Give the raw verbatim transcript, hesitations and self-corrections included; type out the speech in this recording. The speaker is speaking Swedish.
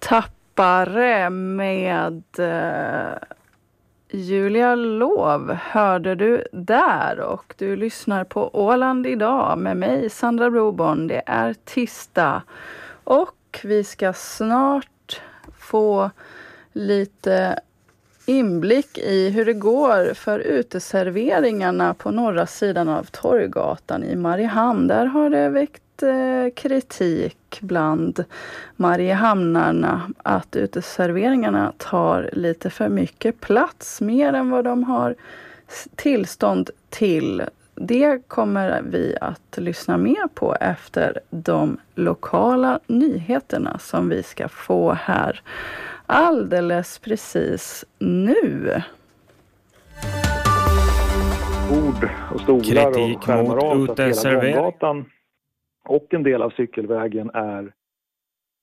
Tappare med eh, Julia Lov hörde du där, och du lyssnar på Åland idag med mig, Sandra Broborn. Det är tisdag och vi ska snart få lite inblick i hur det går för uteserveringarna på norra sidan av Torggatan i Mariehamn. Där har det väckt kritik bland mariehamnarna att uteserveringarna tar lite för mycket plats, mer än vad de har tillstånd till. Det kommer vi att lyssna mer på efter de lokala nyheterna som vi ska få här alldeles precis nu. Bord och stolar kritik och skärmar av mot uteservering. Gånggatan och en del av cykelvägen är